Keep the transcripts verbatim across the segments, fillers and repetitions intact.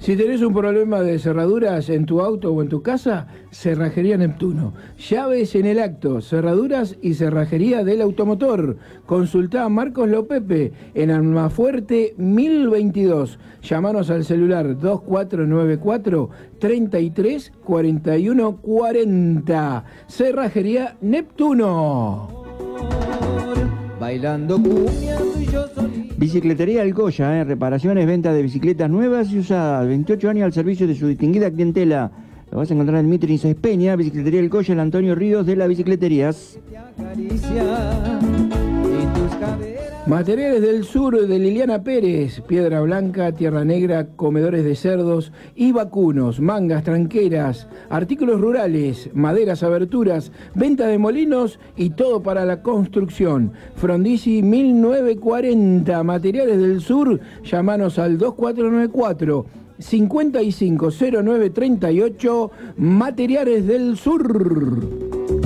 Si tenés un problema de cerraduras en tu auto o en tu casa, Cerrajería Neptuno. Llaves en el acto, cerraduras y cerrajería del automotor. Consultá a Marcos Lopepe en Almafuerte mil veintidós. Llámanos al celular dos cuatro nueve cuatro, treinta y tres, cuarenta y uno cuarenta. Cerrajería Neptuno. Bailando cumbia, tú y yo solito. Bicicletería El Goya, ¿eh? Reparaciones, venta de bicicletas nuevas y usadas. veintiocho años al servicio de su distinguida clientela. Lo vas a encontrar en Mitre y Sáenz Peña. Bicicletería El Goya, el Antonio Ríos de las Bicicleterías. Materiales del Sur de Liliana Pérez, Piedra Blanca, Tierra Negra, comedores de cerdos y vacunos, mangas, tranqueras, artículos rurales, maderas, aberturas, venta de molinos y todo para la construcción. Frondizi mil novecientos cuarenta, Materiales del Sur, llamanos al dos cuatro nueve cuatro, cinco cinco cero nueve tres ocho, Materiales del Sur.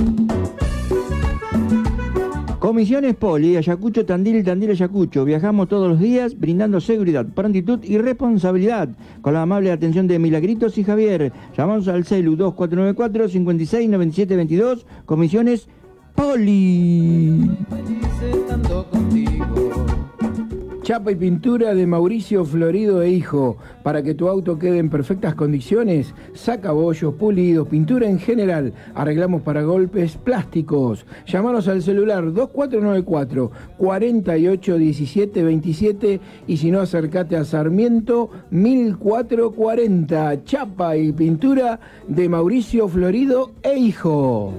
Comisiones Poli, Ayacucho, Tandil, Tandil, Ayacucho. Viajamos todos los días brindando seguridad, prontitud y responsabilidad. Con la amable atención de Milagritos y Javier. Llamamos al celu dos cuatro nueve cuatro, cinco seis, nueve siete dos dos. Comisiones Poli. Chapa y pintura de Mauricio Florido e Hijo. Para que tu auto quede en perfectas condiciones, saca bollos, pulidos, pintura en general. Arreglamos para golpes plásticos. Llámanos al celular dos cuatro nueve cuatro, cuarenta y ocho diecisiete veintisiete y si no, acércate a Sarmiento mil cuatrocientos cuarenta. Chapa y pintura de Mauricio Florido e Hijo.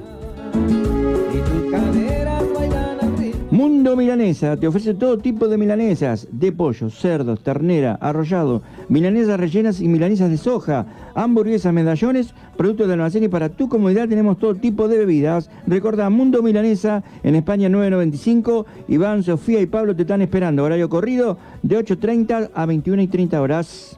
Mundo Milanesa te ofrece todo tipo de milanesas, de pollo, cerdos, ternera, arrollado, milanesas rellenas y milanesas de soja, hamburguesas, medallones, productos de almacén y para tu comodidad tenemos todo tipo de bebidas. Recordá, Mundo Milanesa en España nueve noventa y cinco, Iván, Sofía y Pablo te están esperando. Horario corrido de ocho treinta a veintiuna y treinta horas.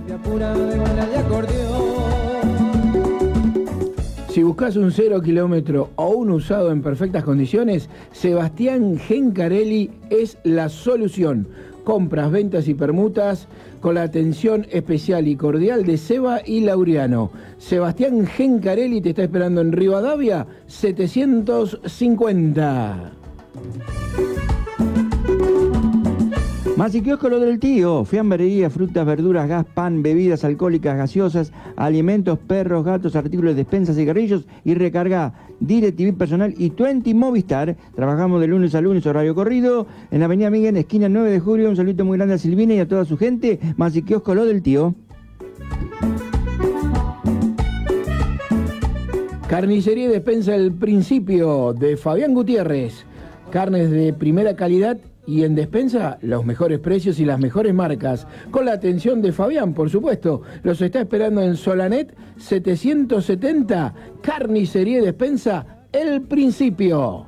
Si buscas un cero kilómetro o un usado en perfectas condiciones, Sebastián Gencarelli es la solución. Compras, ventas y permutas con la atención especial y cordial de Seba y Laureano. Sebastián Gencarelli te está esperando en Rivadavia setecientos cincuenta. Más y kiosco lo del tío, fiambrería, frutas, verduras, gas, pan, bebidas alcohólicas, gaseosas, alimentos, perros, gatos, artículos de despensa, cigarrillos y recarga DirecTV personal y veinte Movistar. Trabajamos de lunes a lunes, horario corrido, en la avenida Miguel, esquina nueve de julio. Un saludo muy grande a Silvina y a toda su gente. Más y kiosco lo del tío. Carnicería y despensa El Principio de Fabián Gutiérrez. Carnes de primera calidad y en despensa los mejores precios y las mejores marcas. Con la atención de Fabián, por supuesto. Los está esperando en Solanet setecientos setenta. Carnicería y despensa El Principio.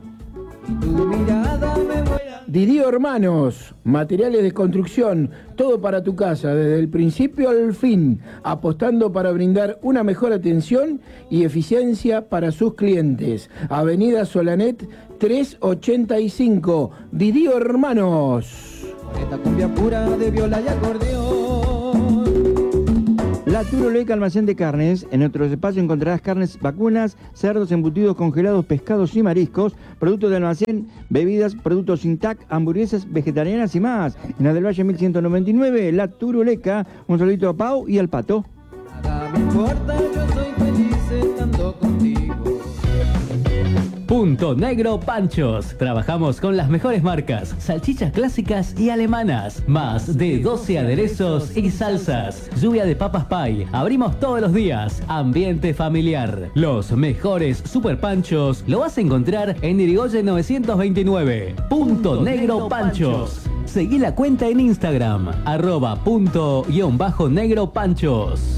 Didío Hermanos, materiales de construcción, todo para tu casa, desde el principio al fin, apostando para brindar una mejor atención y eficiencia para sus clientes. Avenida Solanet trescientos ochenta y cinco, Didío Hermanos. Esta cumbia pura de viola y acordeón. La Turoleca Almacén de Carnes. En nuestros espacios encontrarás carnes vacunas, cerdos, embutidos, congelados, pescados y mariscos, productos de almacén, bebidas, productos sin T A C, hamburguesas vegetarianas y más. En la del Valle mil ciento noventa y nueve, La Turoleca. Un saludito a Pau y al Pato. Nada me importa, yo soy feliz estando contigo. Punto Negro Panchos. Trabajamos con las mejores marcas, salchichas clásicas y alemanas. Más de doce aderezos y salsas. Lluvia de papas pie. Abrimos todos los días. Ambiente familiar. Los mejores super panchos lo vas a encontrar en Irigoyen novecientos veintinueve. Punto Negro Panchos. Seguí la cuenta en Instagram. Arroba punto guión bajo negro panchos.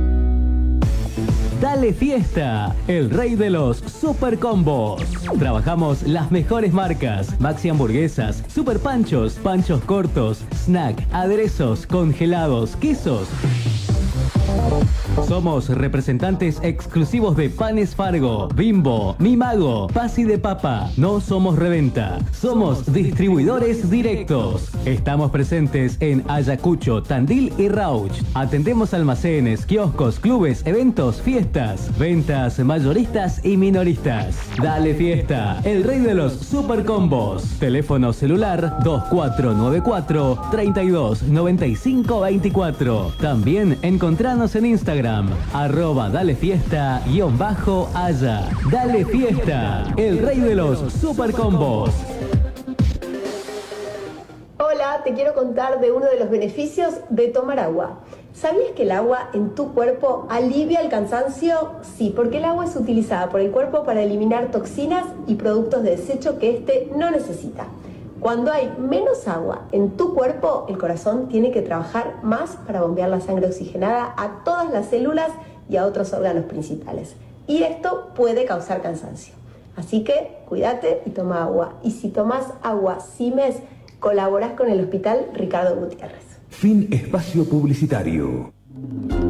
Dale Fiesta, el rey de los super combos. Trabajamos las mejores marcas, Maxi Hamburguesas, super panchos, panchos cortos, snack, aderezos, congelados, quesos. Somos representantes exclusivos de Panes Fargo, Bimbo, Mi Mago, Pasi de Papa. No somos reventa, somos distribuidores directos. Estamos presentes en Ayacucho, Tandil y Rauch. Atendemos almacenes, kioscos, clubes, eventos, fiestas, ventas mayoristas y minoristas. Dale Fiesta, el rey de los super combos. Teléfono celular dos cuatro nueve cuatro, tres dos nueve cinco dos cuatro. También encontranos en Instagram, arroba Dale Fiesta guión bajo Haya. Dale Fiesta, el rey de los super combos. Hola, te quiero contar de uno de los beneficios de tomar agua. ¿Sabías que el agua en tu cuerpo alivia el cansancio? Sí, porque el agua es utilizada por el cuerpo para eliminar toxinas y productos de desecho que éste no necesita. Cuando hay menos agua en tu cuerpo, el corazón tiene que trabajar más para bombear la sangre oxigenada a todas las células y a otros órganos principales. Y esto puede causar cansancio. Así que cuídate y toma agua. Y si tomas agua Simes, colaborás con el Hospital Ricardo Gutiérrez. Fin espacio publicitario.